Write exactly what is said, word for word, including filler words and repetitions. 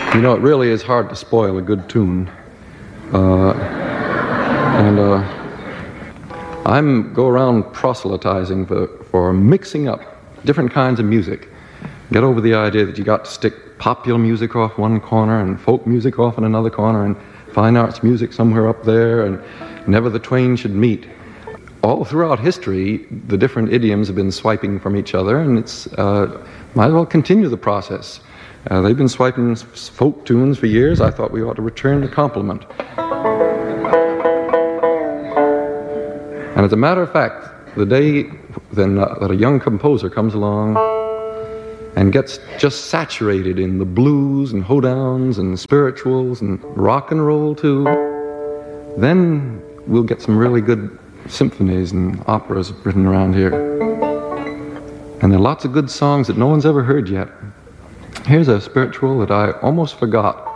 You know, it really is hard to spoil a good tune. Uh, and uh, I'm go around proselytizing for, for mixing up different kinds of music. Get over the idea that you got to stick popular music off one corner and folk music off in another corner and fine arts music somewhere up there, and never the twain should meet. All throughout history, the different idioms have been swiping from each other, and it's uh, might as well continue the process. Uh, they've been swiping folk tunes for years. I thought we ought to return the compliment. And as a matter of fact, the day then uh, that a young composer comes along and gets just saturated in the blues and hoedowns and spirituals and rock and roll too, then we'll get some really good symphonies and operas written around here. And there are lots of good songs that no one's ever heard yet. Here's a spiritual that I almost forgot.